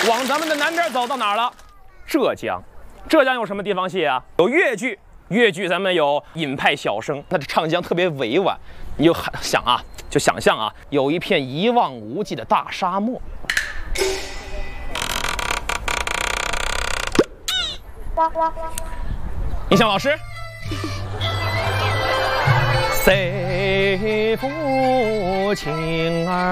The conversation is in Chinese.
往咱们的南边走到哪儿了？浙江。浙江有什么地方戏啊？有越剧。越剧咱们有尹派小生，他的唱腔特别委婉。你就想象啊，有一片一望无际的大沙漠。印象老师。谁负情儿